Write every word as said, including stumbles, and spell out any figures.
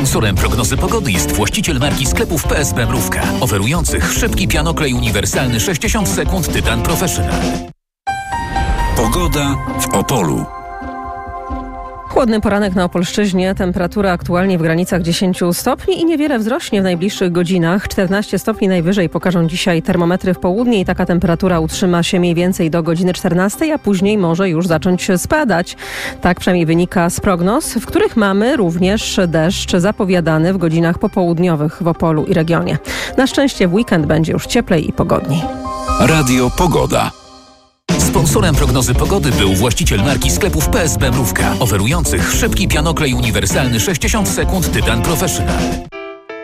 Sponsorem prognozy pogody jest właściciel marki sklepów P S B Mrówka, oferujących szybki pianoklej uniwersalny sześćdziesiąt sekund Tytan Professional. Pogoda w Opolu. Chłodny poranek na Opolszczyźnie, temperatura aktualnie w granicach dziesięć stopni i niewiele wzrośnie w najbliższych godzinach. czternaście stopni najwyżej pokażą dzisiaj termometry w południe i taka temperatura utrzyma się mniej więcej do godziny czternastej, a później może już zacząć spadać. Tak przynajmniej wynika z prognoz, w których mamy również deszcz zapowiadany w godzinach popołudniowych w Opolu i regionie. Na szczęście w weekend będzie już cieplej i pogodniej. Radio Pogoda. Sponsorem prognozy pogody był właściciel marki sklepów P S B Mrówka, oferujących szybki pianoklej uniwersalny sześćdziesiąt sekund Tytan Professional.